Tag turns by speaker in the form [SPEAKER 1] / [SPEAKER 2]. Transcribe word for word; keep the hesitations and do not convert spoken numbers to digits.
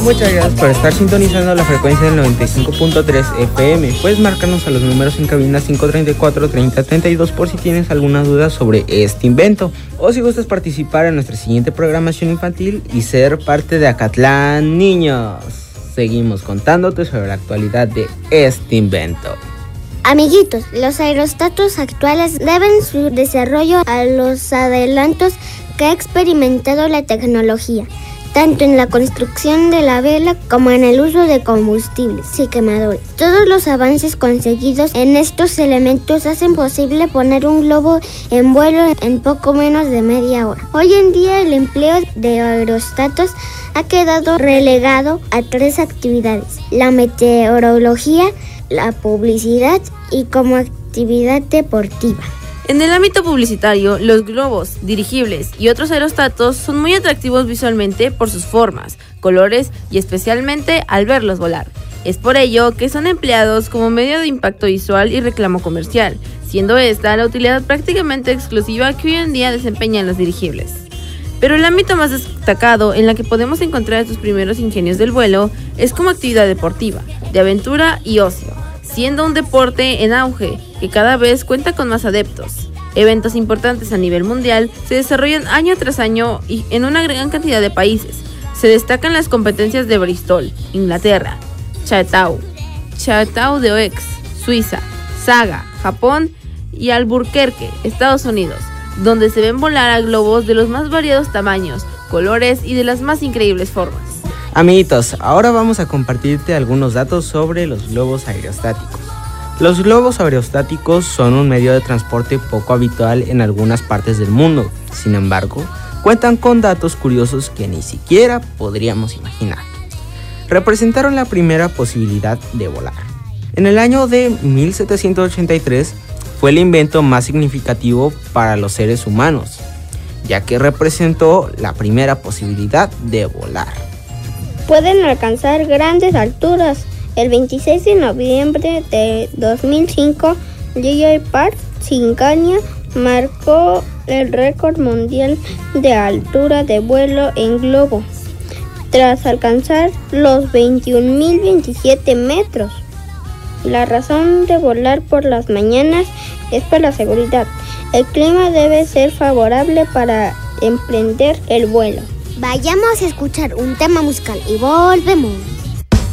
[SPEAKER 1] Muchas gracias por estar sintonizando la frecuencia del noventa y cinco punto tres F M. Puedes marcarnos a los números en cabina cinco treinta y cuatro, treinta treinta y dos por si tienes alguna duda sobre este invento. O si gustas participar en nuestra siguiente programación infantil y ser parte de Acatlán Niños. Seguimos contándote sobre la actualidad de este invento.
[SPEAKER 2] Amiguitos, los aerostatos actuales deben su desarrollo a los adelantos que ha experimentado la tecnología, tanto en la construcción de la vela como en el uso de combustibles y quemadores. Todos los avances conseguidos en estos elementos hacen posible poner un globo en vuelo en poco menos de media hora. Hoy en día el empleo de aerostatos ha quedado relegado a tres actividades: la meteorología, la publicidad y como actividad deportiva.
[SPEAKER 3] En el ámbito publicitario, los globos, dirigibles y otros aerostatos son muy atractivos visualmente por sus formas, colores y especialmente al verlos volar. Es por ello que son empleados como medio de impacto visual y reclamo comercial, siendo esta la utilidad prácticamente exclusiva que hoy en día desempeñan los dirigibles. Pero el ámbito más destacado en la que podemos encontrar estos primeros ingenios del vuelo es como actividad deportiva, de aventura y ocio, siendo un deporte en auge que cada vez cuenta con más adeptos. Eventos importantes a nivel mundial se desarrollan año tras año y en una gran cantidad de países. Se destacan las competencias de Bristol, Inglaterra, Chateau, Chateau de Oix, Suiza, Saga, Japón y Albuquerque, Estados Unidos, donde se ven volar a globos de los más variados tamaños, colores y de las más increíbles formas.
[SPEAKER 1] Amiguitos, ahora vamos a compartirte algunos datos sobre los globos aerostáticos. Los globos aerostáticos son un medio de transporte poco habitual en algunas partes del mundo. Sin embargo, cuentan con datos curiosos que ni siquiera podríamos imaginar. Representaron la primera posibilidad de volar. En el año de mil setecientos ochenta y tres fue el invento más significativo para los seres humanos, ya que representó la primera posibilidad de volar.
[SPEAKER 4] Pueden alcanzar grandes alturas. El veintiséis de noviembre de dos mil cinco, J J Park, Singania, marcó el récord mundial de altura de vuelo en globo, tras alcanzar los veintiún mil veintisiete metros. La razón de volar por las mañanas es por la seguridad. El clima debe ser favorable para emprender el vuelo.
[SPEAKER 2] Vayamos a escuchar un tema musical y volvemos.